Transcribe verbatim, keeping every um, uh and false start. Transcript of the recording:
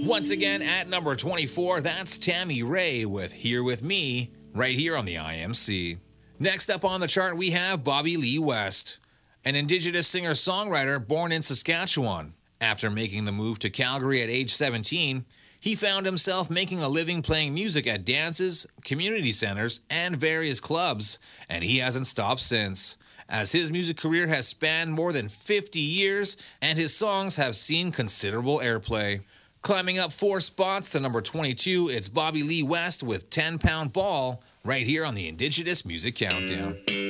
Once again, at number twenty-four, that's Tammy Ray with Here With Me, right here on the I M C. Next up on the chart, we have Bobby Lee West, an Indigenous singer-songwriter born in Saskatchewan. After making the move to Calgary at age seventeen, he found himself making a living playing music at dances, community centers, and various clubs, and he hasn't stopped since, as his music career has spanned more than fifty years and his songs have seen considerable airplay. Climbing up four spots to number twenty-two, it's Bobby Lee West with ten pound Ball, right here on the Indigenous Music Countdown.